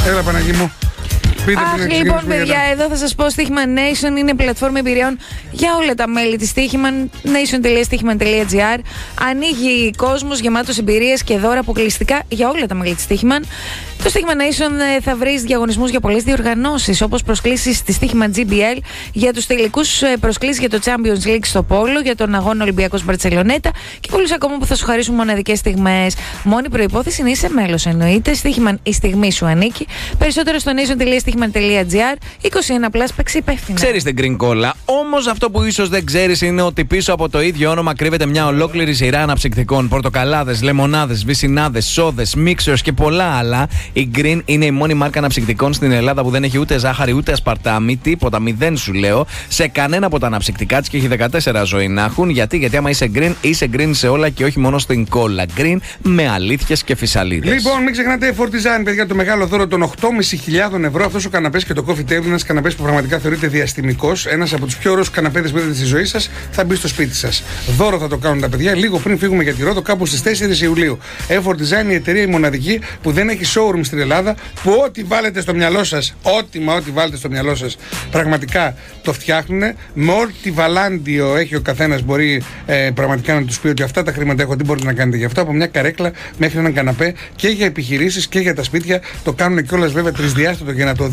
Έλα, Παναγί μου. Λοιπόν, παιδιά, εδώ θα σας πω: Στοίχημα Nation είναι πλατφόρμα εμπειριών για όλα τα μέλη της Στοίχημα. Nation.stοίχημα.gr. Ανοίγει κόσμος γεμάτος εμπειρίες και δώρα αποκλειστικά για όλα τα μέλη της Στοίχημα. Το Στοίχημα Nation θα βρει διαγωνισμούς για πολλές διοργανώσεις, όπως προσκλήσεις στη Στοίχημα GBL, για τους τελικούς προσκλήσεις για το Champions League στο Πόλο, για τον αγώνα Ολυμπιακός Μπαρτσελονέτα και πολλούς ακόμα που θα σου χαρίσουν μοναδικές στιγμές. Μόνη προϋπόθεση είναι είσαι μέλος, εννοείται. Στοίχημα, η στιγμή σου ανήκει. Περισσότερο στο nation.stοίχημα.gr. 21+, παίξει υπεύθυνα. Ξέρεις την Green Cola, όμως αυτό που ίσως δεν ξέρεις είναι ότι πίσω από το ίδιο όνομα κρύβεται μια ολόκληρη σειρά αναψυκτικών. Πορτοκαλάδες, λεμονάδες, βυσσινάδες, σόδες, μίξερς και πολλά άλλα. Η Green είναι η μόνη μάρκα αναψυκτικών στην Ελλάδα που δεν έχει ούτε ζάχαρη ούτε ασπαρτάμι, τίποτα, μηδέν σου λέω, σε κανένα από τα αναψυκτικά της και έχει 14 ζωή να έχουν. Γιατί άμα είσαι green σε όλα και όχι μόνο στην κόλλα. Green με αλήθειες και φυσαλίδες. Λοιπόν, μην ξεχνάτε Fortisan, παιδιά, το μεγάλο δώρο των 8.500 ευρώ. Αυτός ο καναπές και το coffee table, ένας καναπές που πραγματικά θεωρείται διαστημικός, ένας από τους πιο ωραίους καναπέδες που είδατε στη ζωή σας, θα μπει στο σπίτι σας. Δώρο θα το κάνουν τα παιδιά λίγο πριν φύγουμε για τη Ρόδο, κάπου στις 4 Ιουλίου. Fortisan, η εταιρεία η μοναδική που δεν έχει showroom στην Ελλάδα, που ό,τι βάλετε στο μυαλό σας, ό,τι βάλετε στο μυαλό σας, πραγματικά το φτιάχνουν. Με ό,τι βαλάντιο έχει ο καθένας, μπορεί πραγματικά να τους πει ότι αυτά τα χρήματα έχω, τι μπορείτε να κάνετε γι' αυτό. Από μια καρέκλα μέχρι έναν καναπέ και για επιχειρήσεις και για τα σπίτια. Το κάνουν κιόλας βέβαια τρισδιάστατο για να το